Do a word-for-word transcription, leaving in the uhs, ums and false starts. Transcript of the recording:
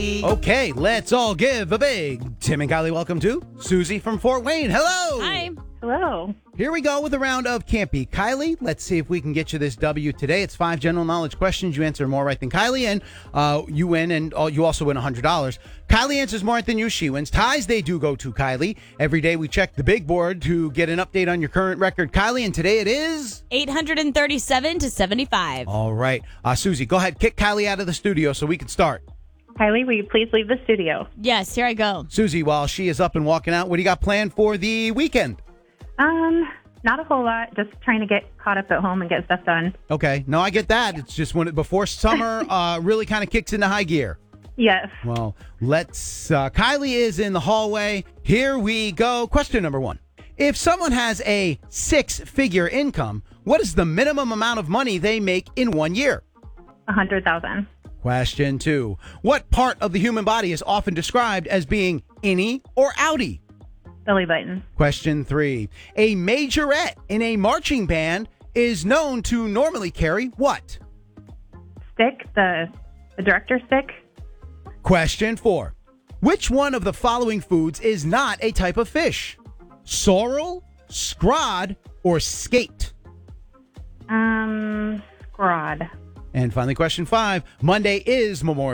Okay, let's all give a big Tim and Kylie welcome to Susie from Fort Wayne. Hello. Hi. Hello. Here we go with a round of Can't Be Kylie. Let's see if we can get you this W today. It's five general knowledge questions. You answer more right than Kylie, and uh, you win, and uh, you also win one hundred dollars. Kylie answers more right than you. She wins. Ties, they do go to Kylie. Every day we check the big board to get an update on your current record, Kylie, and today it is eight hundred thirty-seven to seventy-five. all right. Uh, Susie, go ahead. Kick Kylie out of the studio so we can start. Kylie, will you please leave the studio? Yes, here I go. Susie, while she is up and walking out, what do you got planned for the weekend? Um, not a whole lot. Just trying to get caught up at home and get stuff done. Okay. No, I get that. It's just when it, before summer uh, really kind of kicks into high gear. Yes. Well, let's. Uh, Kylie is in the hallway. Here we go. Question number one. If someone has a six-figure income, what is the minimum amount of money they make in one year? A hundred thousand. Question two. What part of the human body is often described as being innie or outie? Belly button. Question three. A majorette in a marching band is known to normally carry what? Stick. The, the director stick. Question four. Which one of the following foods is not a type of fish? Sorrel, scrod, or skate? Um, scrod. And finally, question five. Monday is Memorial